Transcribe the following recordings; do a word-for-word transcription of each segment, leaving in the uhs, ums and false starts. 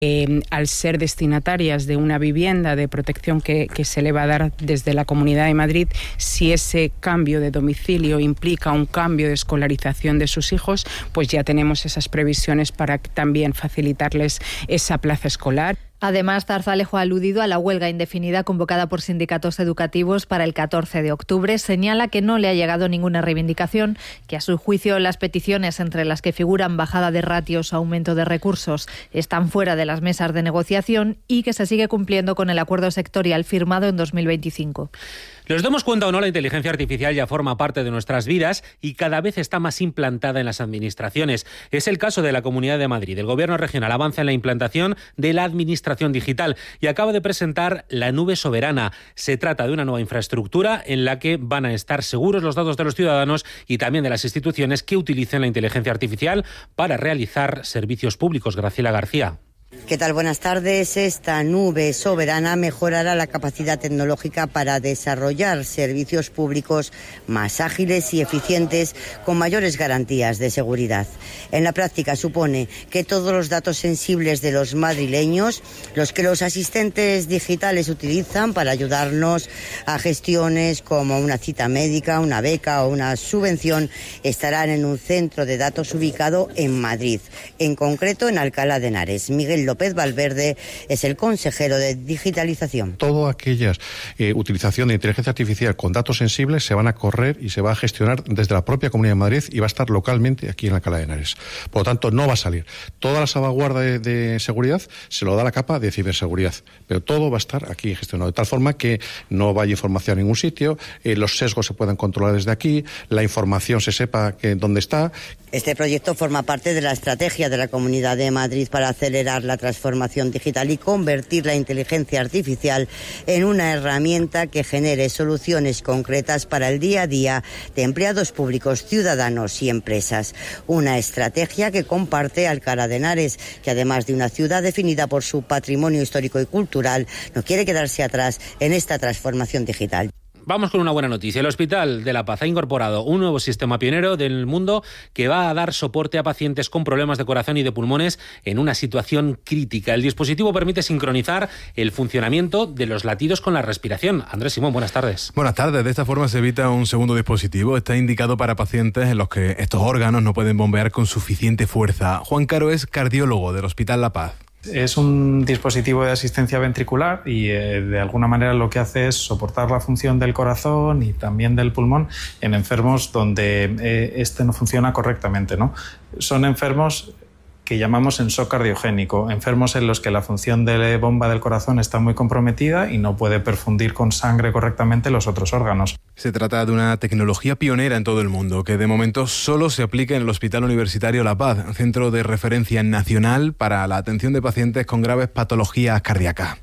Eh, al ser destinatarias de una vivienda de protección que, que se le va a dar desde la Comunidad de Madrid, si ese cambio de domicilio implica un cambio de escolarización de sus hijos, pues ya tenemos esas previsiones para también facilitarles esa plaza escolar. Además, Zarzalejo ha aludido a la huelga indefinida convocada por sindicatos educativos para el catorce de octubre. Señala que no le ha llegado ninguna reivindicación, que a su juicio las peticiones, entre las que figuran bajada de ratios o aumento de recursos, están fuera de las mesas de negociación y que se sigue cumpliendo con el acuerdo sectorial firmado en dos mil veinticinco. Nos demos cuenta o no, la inteligencia artificial ya forma parte de nuestras vidas y cada vez está más implantada en las administraciones. Es el caso de la Comunidad de Madrid. El Gobierno regional avanza en la implantación de la administración digital y acaba de presentar la nube soberana. Se trata de una nueva infraestructura en la que van a estar seguros los datos de los ciudadanos y también de las instituciones que utilicen la inteligencia artificial para realizar servicios públicos. Graciela García. ¿Qué tal? Buenas tardes. Esta nube soberana mejorará la capacidad tecnológica para desarrollar servicios públicos más ágiles y eficientes con mayores garantías de seguridad. En la práctica supone que todos los datos sensibles de los madrileños, los que los asistentes digitales utilizan para ayudarnos a gestiones como una cita médica, una beca o una subvención, estarán en un centro de datos ubicado en Madrid, en concreto en Alcalá de Henares. Miguel López Valverde es el consejero de digitalización. Todas aquellas eh, utilización de inteligencia artificial con datos sensibles se van a correr y se va a gestionar desde la propia Comunidad de Madrid y va a estar localmente aquí en Alcalá de Henares. Por lo tanto, no va a salir. Toda la salvaguarda de, de seguridad se lo da la capa de ciberseguridad, pero todo va a estar aquí gestionado de tal forma que no vaya información a ningún sitio, eh, los sesgos se puedan controlar desde aquí, la información se sepa que dónde está. Este proyecto forma parte de la estrategia de la Comunidad de Madrid para acelerar la transformación digital y convertir la inteligencia artificial en una herramienta que genere soluciones concretas para el día a día de empleados públicos, ciudadanos y empresas. Una estrategia que comparte Alcalá de Henares, que además de una ciudad definida por su patrimonio histórico y cultural, no quiere quedarse atrás en esta transformación digital. Vamos con una buena noticia. El Hospital de La Paz ha incorporado un nuevo sistema pionero del mundo que va a dar soporte a pacientes con problemas de corazón y de pulmones en una situación crítica. El dispositivo permite sincronizar el funcionamiento de los latidos con la respiración. Andrés Simón, buenas tardes. Buenas tardes. De esta forma se evita un segundo dispositivo. Está indicado para pacientes en los que estos órganos no pueden bombear con suficiente fuerza. Juan Caro es cardiólogo del Hospital La Paz. Es un dispositivo de asistencia ventricular y eh, de alguna manera lo que hace es soportar la función del corazón y también del pulmón en enfermos donde eh, este no funciona correctamente, ¿no? Son enfermos que llamamos en shock cardiogénico, enfermos en los que la función de la bomba del corazón está muy comprometida y no puede perfundir con sangre correctamente los otros órganos. Se trata de una tecnología pionera en todo el mundo, que de momento solo se aplica en el Hospital Universitario La Paz, centro de referencia nacional para la atención de pacientes con graves patologías cardíacas.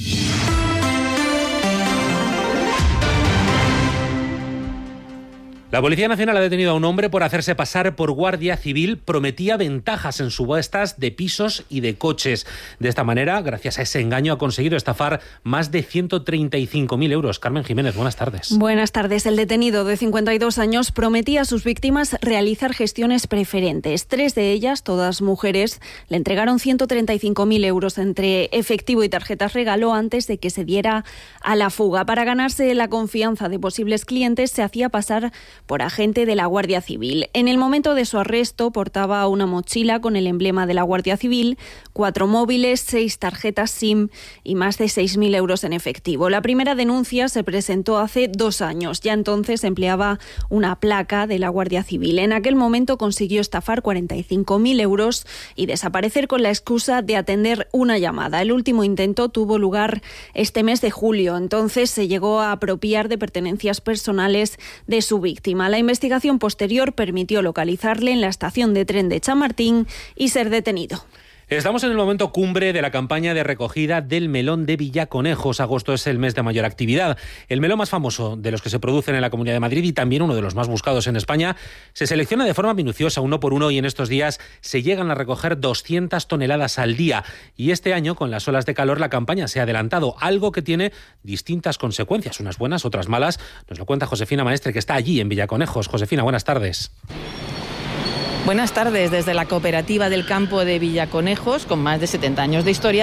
La Policía Nacional ha detenido a un hombre por hacerse pasar por guardia civil. Prometía ventajas en subastas de pisos y de coches. De esta manera, gracias a ese engaño, ha conseguido estafar más de ciento treinta y cinco mil euros. Carmen Jiménez, buenas tardes. Buenas tardes. El detenido de cincuenta y dos años prometía a sus víctimas realizar gestiones preferentes. Tres de ellas, todas mujeres, le entregaron ciento treinta y cinco mil euros entre efectivo y tarjetas regalo antes de que se diera a la fuga. Para ganarse la confianza de posibles clientes, se hacía pasar por agente de la Guardia Civil. En el momento de su arresto portaba una mochila con el emblema de la Guardia Civil, cuatro móviles, seis tarjetas SIM y más de seis mil euros en efectivo. La primera denuncia se presentó hace dos años. Ya entonces empleaba una placa de la Guardia Civil. En aquel momento consiguió estafar cuarenta y cinco mil euros y desaparecer con la excusa de atender una llamada. El último intento tuvo lugar este mes de julio. Entonces se llegó a apropiar de pertenencias personales de su víctima. La investigación posterior permitió localizarle en la estación de tren de Chamartín y ser detenido. Estamos en el momento cumbre de la campaña de recogida del melón de Villaconejos. Agosto es el mes de mayor actividad. El melón más famoso de los que se producen en la Comunidad de Madrid y también uno de los más buscados en España se selecciona de forma minuciosa, uno por uno, y en estos días se llegan a recoger doscientas toneladas al día. Y este año, con las olas de calor, la campaña se ha adelantado, algo que tiene distintas consecuencias, unas buenas, otras malas. Nos lo cuenta Josefina Maestre, que está allí en Villaconejos. Josefina, buenas tardes. Buenas tardes. Desde la Cooperativa del Campo de Villaconejos, con más de setenta años de historia,